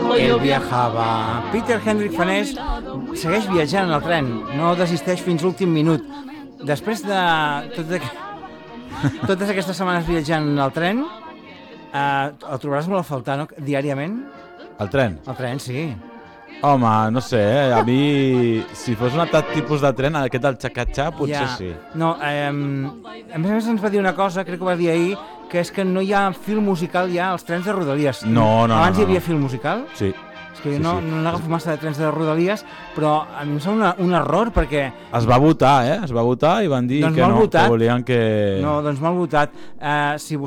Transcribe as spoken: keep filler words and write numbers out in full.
Él viajava. Peter Hendrik Fanés segueix viatjant en el tren, no desisteix fins l'últim minut. Després de tot aqu... totes aquestes setmanes viatjant en el tren, eh, el trobaràs molt a faltar, no? Diàriament? El tren? El tren, sí. Home, no sé, eh? A mi, si fos un altre tipus de tren, aquest del xacatxà, potser ja. sí. No, eh, a més a més ens va dir una cosa, crec que ho va dir ahir, que és que no hi ha fil musical ja als trens de Rodalies. No, no, Abans no, no. hi havia fil musical? Sí. És que jo sí, no, sí. no n'agafo massa de trens de Rodalies, però a mi em sembla un error perquè... Es va votar, eh? Es va votar i van dir doncs que no, votat. que volien que... No, doncs mal votat. Uh, si